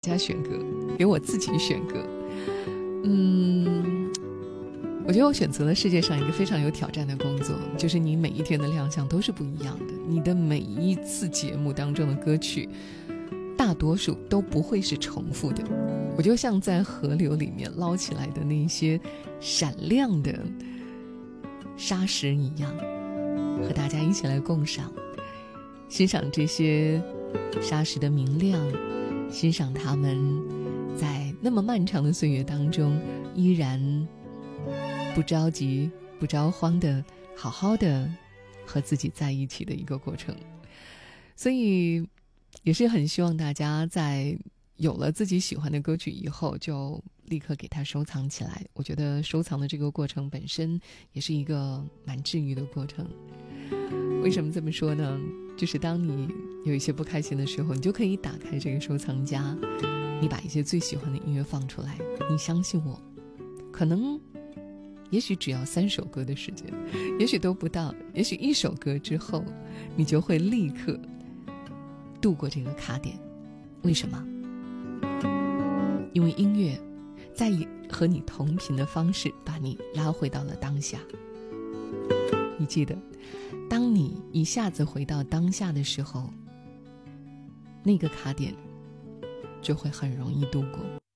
家选歌，给我自己选歌。我觉得我选择了世界上一个非常有挑战的工作，就是你每一天的亮相都是不一样的，你的每一次节目当中的歌曲大多数都不会是重复的。我就像在河流里面捞起来的那些闪亮的沙石一样，和大家一起来共赏，欣赏这些沙石的明亮，欣赏它们在那么漫长的岁月当中依然不着急不着慌的好好的和自己在一起的一个过程。所以也是很希望大家在有了自己喜欢的歌曲以后就立刻给它收藏起来。我觉得收藏的这个过程本身也是一个蛮治愈的过程。为什么这么说呢？就是当你有一些不开心的时候，你就可以打开这个收藏夹，你把一些最喜欢的音乐放出来，你相信我，可能也许只要3首歌的时间，也许都不到，也许1首歌之后你就会立刻度过这个卡点。为什么？因为音乐在以和你同频的方式把你拉回到了当下。你记得，当你一下子回到当下的时候，那个卡点就会很容易度过。